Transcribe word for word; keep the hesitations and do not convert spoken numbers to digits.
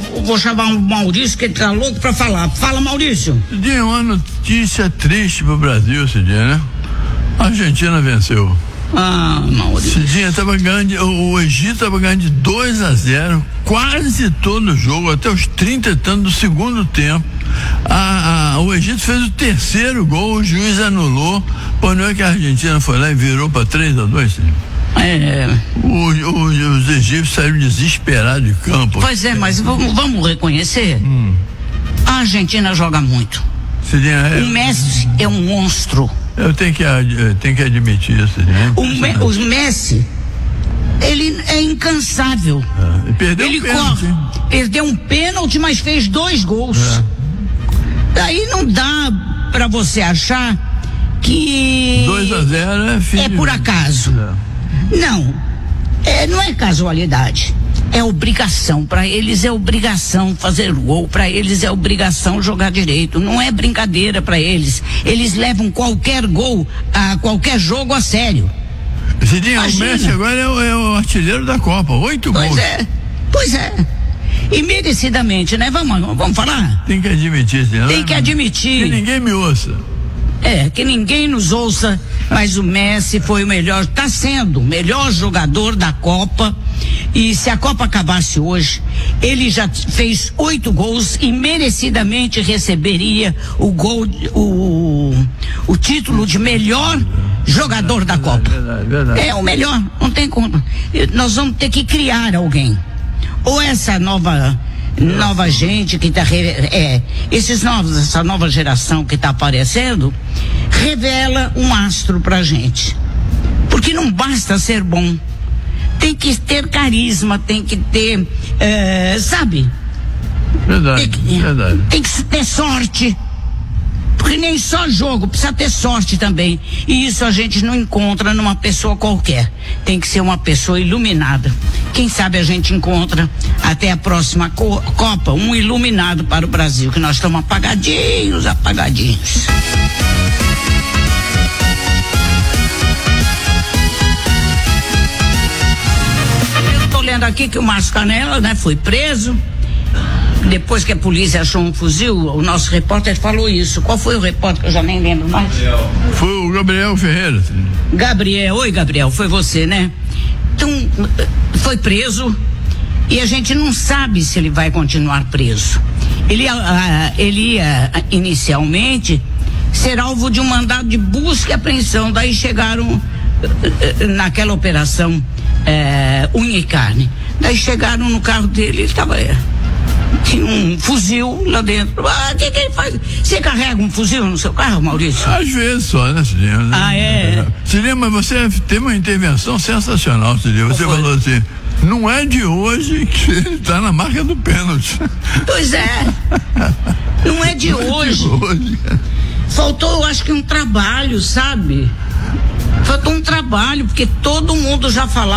vou chamar o Maurício, que ele tá louco pra falar. Fala, Maurício. Cidinha, uma notícia triste pro Brasil, Cidinha, né? A Argentina venceu. Ah, Maurício. Cidinha, tava ganhando, o, o Egito tava ganhando de dois a zero, quase todo o jogo, até os trinta e tantos do segundo tempo. A, a, o Egito fez o terceiro gol, o juiz anulou. Pô, não é que a Argentina foi lá e virou pra três a dois, Cidinha? É. O, o, os egípcios saíram desesperados de campo. Pois é, mas vamos, vamos reconhecer. Hum. A Argentina joga muito. Cidinha, é, o Messi é um monstro. Eu tenho que, eu tenho que admitir isso. Né? O, Me, o Messi, ele é incansável. É. Perdeu ele um pênalti. corre, perdeu um pênalti, mas fez dois gols. É. Daí não dá pra você achar que dois a zero é filho. É por acaso. É. Não, é, não é casualidade. É obrigação, para eles é obrigação fazer gol, para eles é obrigação jogar direito, não é brincadeira para eles. Eles levam qualquer gol, a qualquer jogo a sério. Cidinha, o Messi agora é o, é o artilheiro da Copa, oito gols. Pois é, pois é. E merecidamente, né? Vamos, vamos falar? Tem que admitir, Cidinha. Tem que admitir. Que ninguém me ouça. É, que ninguém nos ouça, mas o Messi foi o melhor, está sendo o melhor jogador da Copa. E se a Copa acabasse hoje, ele já fez oito gols e merecidamente receberia o gol, o, o título de melhor jogador da Copa. Verdade, verdade. É o melhor, não tem como. Nós vamos ter que criar alguém. Ou essa nova nova gente que está é, esses novos, essa nova geração que está aparecendo, revela um astro pra gente. Porque não basta ser bom. Tem que ter carisma, tem que ter, é, sabe? Verdade, tem que, verdade. Tem que ter sorte. Porque nem só jogo, precisa ter sorte também. E isso a gente não encontra numa pessoa qualquer. Tem que ser uma pessoa iluminada. Quem sabe a gente encontra até a próxima co- Copa um iluminado para o Brasil, que nós estamos apagadinhos, apagadinhos. Eu tô lendo aqui que o Márcio Canela, né, foi preso. Depois que a polícia achou um fuzil, o nosso repórter falou isso. Qual foi o repórter que eu já nem lembro mais? Foi o Gabriel Ferreira. Gabriel, oi Gabriel, foi você, né? Então, foi preso e a gente não sabe se ele vai continuar preso. Ele, ah, ele ia inicialmente ser alvo de um mandado de busca e apreensão. Daí chegaram naquela operação é, unha e carne. Daí chegaram no carro dele, ele estava... tinha um fuzil lá dentro. Ah, o que que ele faz? Você carrega um fuzil no seu carro, Maurício? Às vezes só, né, Cidinha? Ah, é? Cidinha, mas você teve uma intervenção sensacional, Cidinha. Você falou assim, não é de hoje que ele está na marca do pênalti. Pois é. Não é de, não hoje. É de hoje. Faltou, eu acho que um trabalho, sabe? Faltou um trabalho, porque todo mundo já falava.